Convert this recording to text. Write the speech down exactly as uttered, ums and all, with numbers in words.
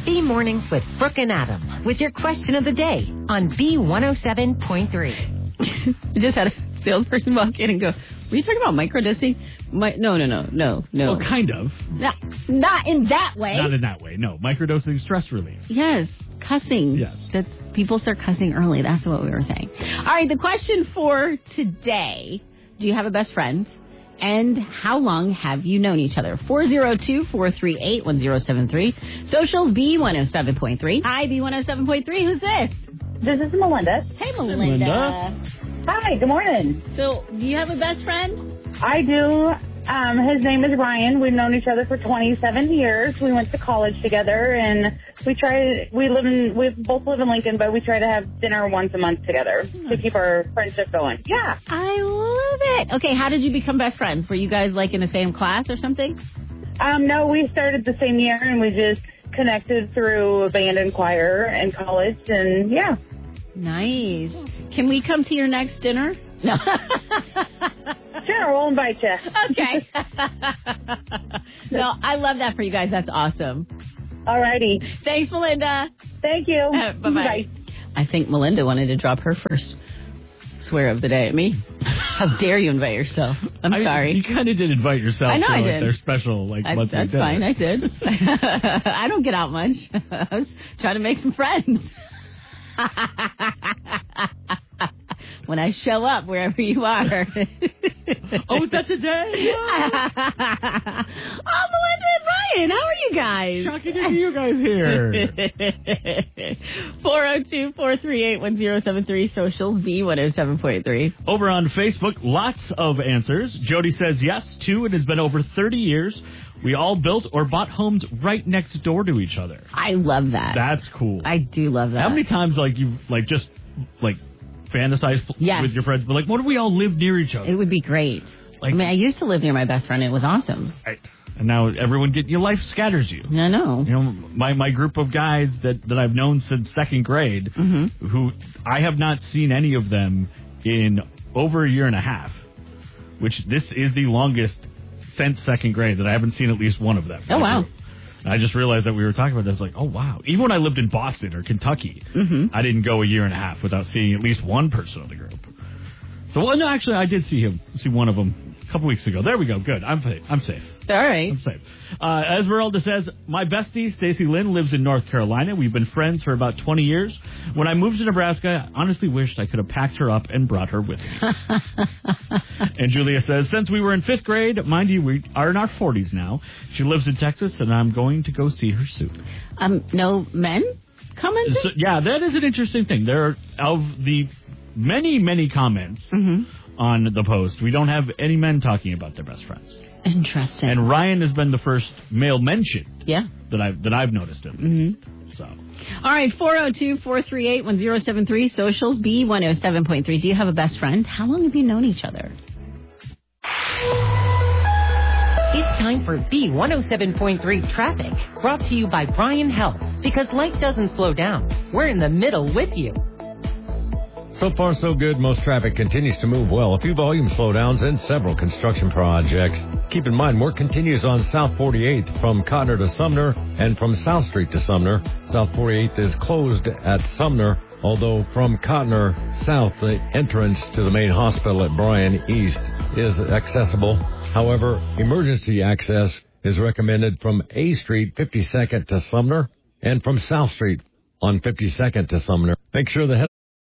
B Mornings with Brooke and Adam with your question of the day on B one oh seven point three. Just had a salesperson walk in and go, were you talking about microdosing? My, no, no, no, no, no. Well, kind of. No, not in that way. Not in that way, no. Microdosing stress relief. Yes, cussing. Yes. That's, people start cussing early. That's what we were saying. All right, the question for today, do you have a best friend? And how long have you known each other? four oh two, four three eight, one oh seven three. Socials B one oh seven point three. Hi, B one oh seven point three. Who's this? This is Melinda. Hey, Melinda. Melinda. Hi, good morning. So, do you have a best friend? I do. Um, his name is Ryan. We've known each other for twenty-seven years. We went to college together, and we try. We live in. We both live in Lincoln, but we try to have dinner once a month together to keep our friendship going. Yeah. I love it. Okay, how did you become best friends? Were you guys like in the same class or something? Um, no, we started the same year, and we just connected through a band and choir in college, and yeah. Nice. Can we come to your next dinner? No. Sure, we'll invite you. Okay. No, I love that for you guys. That's awesome. All righty. Thanks, Melinda. Thank you. Uh, bye-bye. Bye. I think Melinda wanted to drop her first swear of the day at me. How dare you invite yourself? I'm I, sorry. You kind of did invite yourself. I know to, I like, did. Their special, like, I, monthly that's dinner. fine. I did. I don't get out much. I was trying to make some friends. When I show up wherever you are. Oh, is that today? Yeah. Oh, Melinda and Ryan, how are you guys? Shocking to see you guys here. four oh two, four three eight, one oh seven three, socials B one oh seven point three. Over on Facebook, lots of answers. Jody says yes, too. It has been over thirty years. We all built or bought homes right next door to each other. I love that. That's cool. I do love that. How many times, like, you've, like, just, like, fantasized yes. with your friends, but, like, what if we all lived near each other? It would be great. Like, I mean, I used to live near my best friend. It was awesome. Right. And now everyone get your life scatters you. I know. You know, my, my group of guys that, that I've known since second grade, mm-hmm. who I have not seen any of them in over a year and a half, which this is the longest since second grade that I haven't seen at least one of them. Oh, wow. I just realized that we were talking about this. Like, oh, wow. Even when I lived in Boston or Kentucky, mm-hmm. I didn't go a year and a half without seeing at least one person of the group. So, well, no, actually, I did see him, see one of them a couple weeks ago. There we go. Good. I'm safe. I'm safe. All right. I'm safe. Uh, Esmeralda says, my bestie, Stacy Lynn, lives in North Carolina. We've been friends for about twenty years. When I moved to Nebraska, I honestly wished I could have packed her up and brought her with me. And Julia says, since we were in fifth grade, mind you, we are in our forties now. She lives in Texas, and I'm going to go see her soon. Um, no men commenting? So, yeah, that is an interesting thing. There are, of the many, many comments mm-hmm. on the post, we don't have any men talking about their best friends. Interesting. And Ryan has been the first male mention yeah. that I've that I've noticed him. Mm-hmm. So, all right, four oh two, four three eight, one oh seven three, socials B one oh seven point three. Do you have a best friend? How long have you known each other? It's time for B one oh seven point three traffic, brought to you by Brian Health. Because life doesn't slow down. We're in the middle with you. So far, so good. Most traffic continues to move well. A few volume slowdowns and several construction projects. Keep in mind, work continues on South forty-eighth from Cotner to Sumner and from South Street to Sumner. South forty-eighth is closed at Sumner, although from Cotner South, the entrance to the main hospital at Bryan East is accessible. However, emergency access is recommended from A Street, fifty-second to Sumner, and from South Street on fifty-second to Sumner. Make sure the